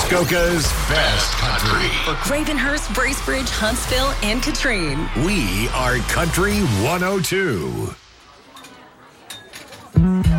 Muskoka's best country. For Gravenhurst, Bracebridge, Huntsville, and Katrine. We are Country 102.